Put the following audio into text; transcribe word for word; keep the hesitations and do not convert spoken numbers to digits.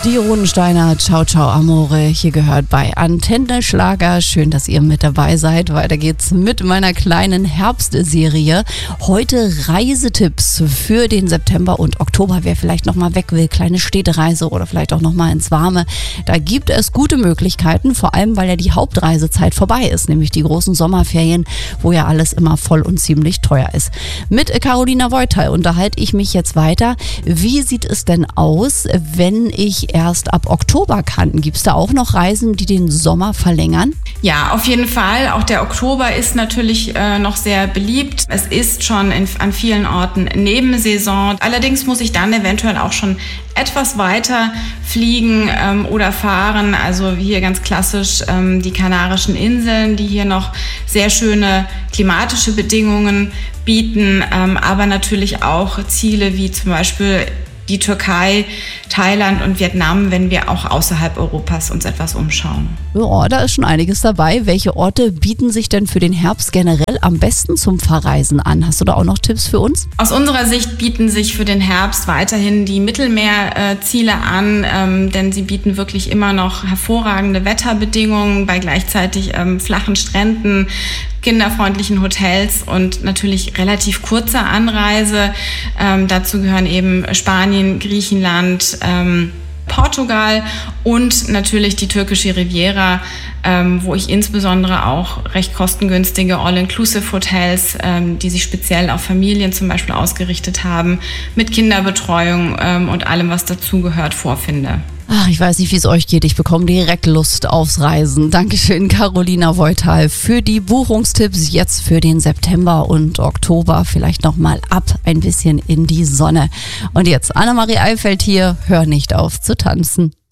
Die Rodensteiner, Ciao Ciao Amore, hier gehört bei Antenne Schlager. Schön, dass ihr mit dabei seid. Weiter geht's mit meiner kleinen Herbstserie. Heute Reisetipps für den September und Oktober. Wer vielleicht nochmal weg will, kleine Städtereise oder vielleicht auch nochmal ins Warme. Da gibt es gute Möglichkeiten, vor allem weil ja die Hauptreisezeit vorbei ist, nämlich die großen Sommerferien, wo ja alles immer voll und ziemlich teuer ist. Mit Carolina Voital unterhalte ich mich jetzt weiter. Wie sieht es denn aus, wenn ich erst ab Oktober kann? Gibt es da auch noch Reisen, die den Sommer verlängern? Ja, auf jeden Fall. Auch der Oktober ist natürlich äh, noch sehr beliebt. Es ist schon in, an vielen Orten Nebensaison. Allerdings muss ich dann eventuell auch schon etwas weiter fliegen ähm, oder fahren. Also hier ganz klassisch ähm, die Kanarischen Inseln, die hier noch sehr schöne klimatische Bedingungen bieten, ähm, aber natürlich auch Ziele wie zum Beispiel die Türkei, Thailand und Vietnam, wenn wir auch außerhalb Europas uns etwas umschauen. Ja, da ist schon einiges dabei. Welche Orte bieten sich denn für den Herbst generell am besten zum Verreisen an? Hast du da auch noch Tipps für uns? Aus unserer Sicht bieten sich für den Herbst weiterhin die Mittelmeerziele an, ähm, denn sie bieten wirklich immer noch hervorragende Wetterbedingungen bei gleichzeitig ähm, flachen Stränden, kinderfreundlichen Hotels und natürlich relativ kurzer Anreise. Ähm, dazu gehören eben Spanien, Griechenland, ähm, Portugal und natürlich die türkische Riviera, ähm, wo ich insbesondere auch recht kostengünstige All-Inclusive-Hotels, ähm, die sich speziell auf Familien zum Beispiel ausgerichtet haben, mit Kinderbetreuung ähm, und allem, was dazugehört, vorfinde. Ach, ich weiß nicht, wie es euch geht. Ich bekomme direkt Lust aufs Reisen. Dankeschön, Carolina Voital, für die Buchungstipps jetzt für den September und Oktober. Vielleicht nochmal ab ein bisschen in die Sonne. Und jetzt Annemarie Eifeld hier. Hör nicht auf zu tanzen.